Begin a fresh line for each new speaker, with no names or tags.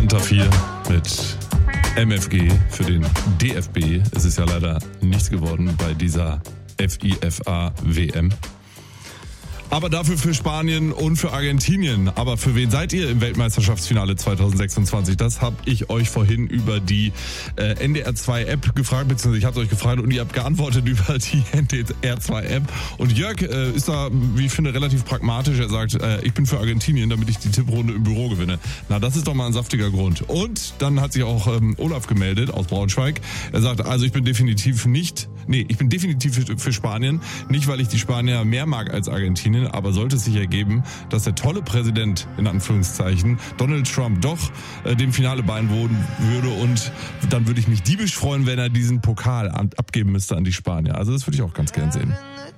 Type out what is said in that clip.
Tafir mit MFG für den DFB. Es ist ja leider nichts geworden bei dieser FIFA-WM. Aber dafür für Spanien und für Argentinien. Aber für wen seid ihr im Weltmeisterschaftsfinale 2026? Das habe ich euch vorhin über die NDR2-App gefragt, beziehungsweise ich habe euch gefragt und ihr habt geantwortet über die NDR2-App. Und Jörg ist da, wie ich finde, relativ pragmatisch. Er sagt, ich bin für Argentinien, damit ich die Tipprunde im Büro gewinne. Na, das ist doch mal ein saftiger Grund. Und dann hat sich auch Olaf gemeldet aus Braunschweig. Er sagt, also ich bin definitiv für Spanien. Nicht, weil ich die Spanier mehr mag als Argentinien, aber sollte es sich ergeben, dass der tolle Präsident, in Anführungszeichen, Donald Trump doch dem Finale beiwohnen würde und dann würde ich mich diebisch freuen, wenn er diesen Pokal abgeben müsste an die Spanier. Also das würde ich auch ganz gern sehen.